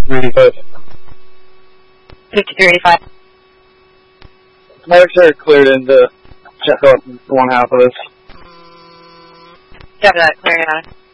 5385. 5385. Medics are cleared in to check out one half of this. Copy that, clearing on it.